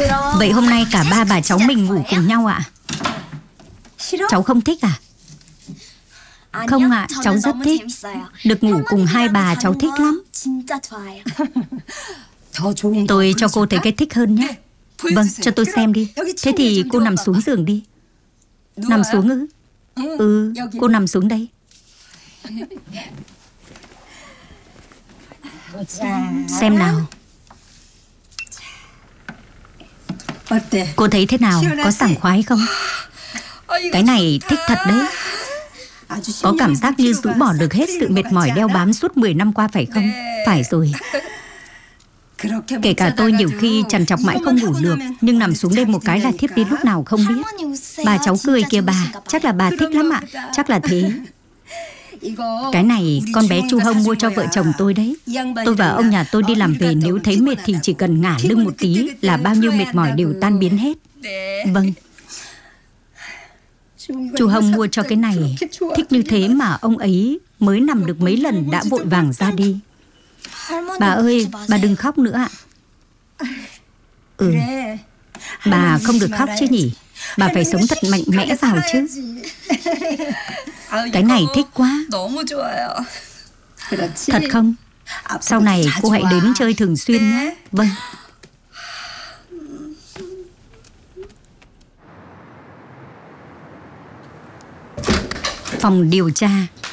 Vậy hôm nay cả ba bà cháu mình ngủ cùng nhau ạ? Cháu không thích à? Không ạ, cháu rất thích. Được ngủ cùng hai bà cháu thích lắm. Tôi cho cô thấy cái thích hơn nhé. Vâng, cho tôi xem đi. Thế thì cô nằm xuống giường đi. Nằm xuống ư? Ừ, cô nằm xuống đây. Xem nào. Cô thấy thế nào? Có sảng khoái không? Cái này thích thật đấy. Có cảm giác như rũ bỏ được hết sự mệt mỏi đeo bám suốt 10 năm qua phải không? Phải rồi. Kể cả tôi nhiều khi trằn trọc mãi không ngủ được, nhưng nằm xuống đây một cái là thiếp đi lúc nào không biết. Bà cháu cười kìa bà. Chắc là bà thích lắm ạ. Chắc là thế. Cái này con bé Chu Hông mua cho vợ chồng tôi đấy. Tôi và ông nhà tôi đi làm về, nếu thấy mệt thì chỉ cần ngả lưng một tí là bao nhiêu mệt mỏi đều tan biến hết. Vâng. Chu Hông mua cho cái này. Thích như thế mà ông ấy mới nằm được mấy lần đã vội vàng ra đi. Bà ơi, bà đừng khóc nữa ạ. Bà không được khóc chứ nhỉ? Bà phải sống thật mạnh mẽ vào chứ. Cái này thích quá. Thật không? Sau này cô hãy đến chơi thường xuyên nhé. Vâng. Phòng điều tra.